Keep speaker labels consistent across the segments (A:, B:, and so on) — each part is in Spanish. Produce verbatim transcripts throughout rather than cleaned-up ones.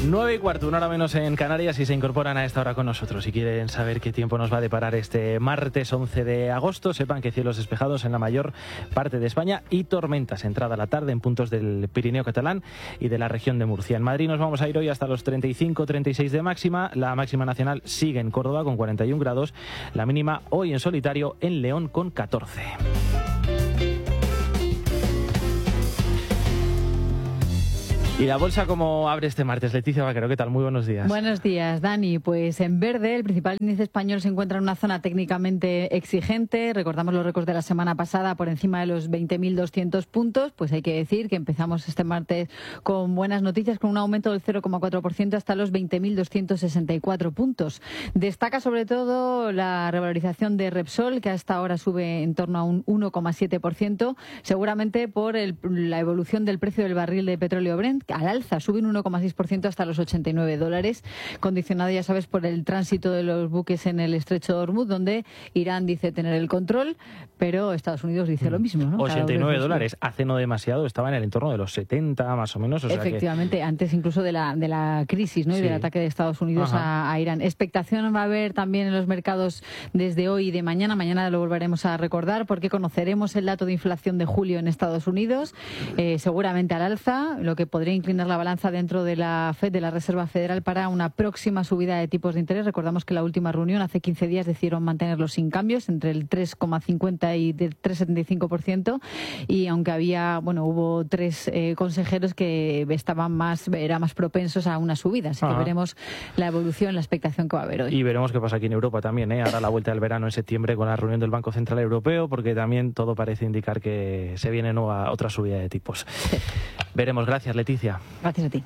A: nueve y cuarto, una hora menos en Canarias, y se incorporan a esta hora con nosotros. Si quieren saber qué tiempo nos va a deparar este martes once de agosto, sepan que cielos despejados en la mayor parte de España y tormentas entrada a la tarde en puntos del Pirineo catalán y de la región de Murcia. En Madrid nos vamos a ir hoy hasta los treinta y cinco treinta y seis de máxima. La máxima nacional sigue en Córdoba con cuarenta y un grados. La mínima hoy en solitario en León con catorce. ¿Y la bolsa cómo abre este martes? Leticia Vaquero, ¿qué tal? Muy buenos días.
B: Buenos días, Dani. Pues en verde, el principal índice español se encuentra en una zona técnicamente exigente. Recordamos los récords de la semana pasada por encima de los veinte mil doscientos puntos. Pues hay que decir que empezamos este martes con buenas noticias, con un aumento del cero coma cuatro por ciento hasta los veinte mil doscientos sesenta y cuatro puntos. Destaca sobre todo la revalorización de Repsol, que hasta ahora sube en torno a un uno coma siete por ciento, seguramente por el, la evolución del precio del barril de petróleo Brent, al alza, sube un uno coma seis por ciento hasta los ochenta y nueve dólares, condicionado, ya sabes, por el tránsito de los buques en el estrecho de Hormuz, donde Irán dice tener el control, pero Estados Unidos dice lo mismo, ¿no?
A: ochenta y nueve dólares, hace no demasiado estaba en el entorno de los setenta, más o menos. O sea
B: Efectivamente,
A: que...
B: antes incluso de la, de la crisis, ¿no? Y sí. del ataque de Estados Unidos a, a Irán. Expectación va a haber también en los mercados desde hoy y de mañana. Mañana lo volveremos a recordar porque conoceremos el dato de inflación de julio en Estados Unidos, eh, seguramente al alza, lo que podría inclinar la balanza dentro de la Fed, de la Reserva Federal, para una próxima subida de tipos de interés. Recordamos que la última reunión, hace quince días, decidieron mantenerlos sin cambios, entre el tres coma cincuenta y el tres coma setenta y cinco por ciento, y aunque había, bueno, hubo tres eh, consejeros que estaban más, eran más propensos a una subida, así Ajá. que veremos la evolución, la expectación que va a haber hoy.
A: Y veremos qué pasa aquí en Europa también, ¿eh? Ahora la vuelta del verano en septiembre con la reunión del Banco Central Europeo, porque también todo parece indicar que se viene nueva otra subida de tipos. Sí. Veremos. Gracias, Leticia.
B: Gracias a ti.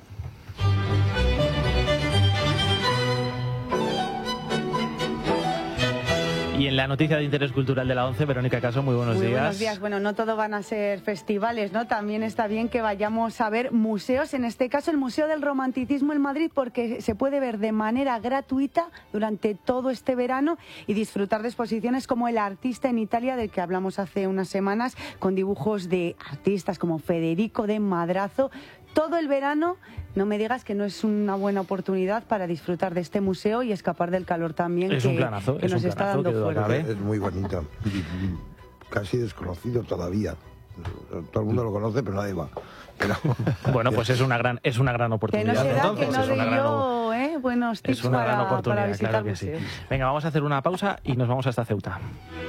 A: Y en la noticia de interés cultural de la ONCE, Verónica Caso, muy buenos
C: muy
A: días.
C: Buenos días. Bueno, no todo van a ser festivales, ¿no? También está bien que vayamos a ver museos, en este caso el Museo del Romanticismo en Madrid, porque se puede ver de manera gratuita durante todo este verano y disfrutar de exposiciones como El Artista en Italia, del que hablamos hace unas semanas, con dibujos de artistas como Federico de Madrazo. Todo el verano, no me digas que no es una buena oportunidad para disfrutar de este museo y escapar del calor también
A: es
C: que,
A: un planazo,
C: que
A: es
C: nos
A: un
C: está
A: planazo,
C: dando fuera.
D: Es muy bonito, casi desconocido todavía. Todo el mundo lo conoce, pero nadie va. Pero...
A: Bueno, pues es una gran es una gran oportunidad.
C: Que no será
A: Entonces,
C: que no
A: es una
C: de
A: gran,
C: yo, ¿eh? Buenos tips
A: es una
C: para,
A: gran oportunidad,
C: para visitar
A: claro que sí. Venga, vamos a hacer una pausa y nos vamos hasta Ceuta.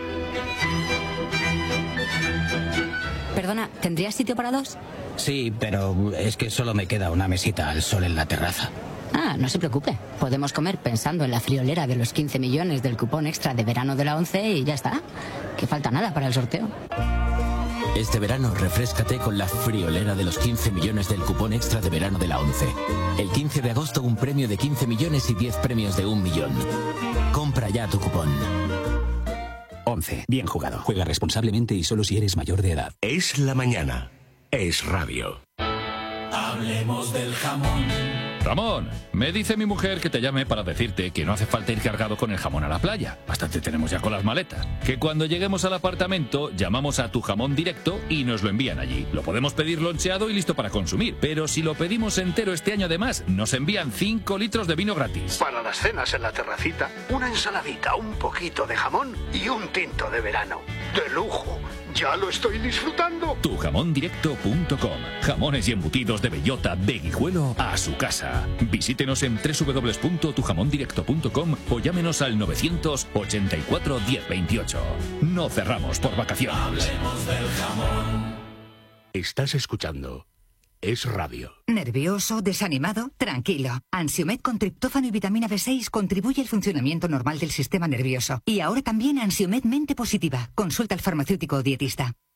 E: Perdona, ¿tendrías sitio para dos?
F: Sí, pero es que solo me queda una mesita al sol en la terraza.
E: Ah, no se preocupe. Podemos comer pensando en la friolera de los quince millones del cupón extra de verano de la ONCE y ya está. Que falta nada para el sorteo.
G: Este verano refréscate con la friolera de los quince millones del cupón extra de verano de la ONCE. El quince de agosto un premio de quince millones y diez premios de un millón. Compra ya tu cupón.
H: ONCE. Bien jugado. Juega responsablemente y solo si eres mayor de edad.
I: Es la mañana. Es radio.
J: Hablemos del jamón. Ramón, me dice mi mujer que te llame para decirte que no hace falta ir cargado con el jamón a la playa. Bastante tenemos ya con las maletas. Que cuando lleguemos al apartamento llamamos a Tu Jamón Directo y nos lo envían allí. Lo podemos pedir loncheado y listo para consumir. Pero si lo pedimos entero este año además, nos envían cinco litros de vino gratis.
K: Para las cenas en la terracita, una ensaladita, un poquito de jamón y un tinto de verano. ¡De lujo! ¡Ya lo estoy disfrutando!
J: tu jamón directo punto com. Jamones y embutidos de bellota, de Guijuelo a su casa. Visítenos en doble u doble u doble u punto tu jamón directo punto com o llámenos al novecientos ochenta y cuatro diez veintiocho. No cerramos por vacaciones.
I: Hablemos del jamón. Estás escuchando Es Radio.
L: ¿Nervioso? ¿Desanimado? Tranquilo. Ansiomed con triptófano y vitamina B seis contribuye al funcionamiento normal del sistema nervioso. Y ahora también Ansiomed Mente Positiva. Consulta al farmacéutico o dietista.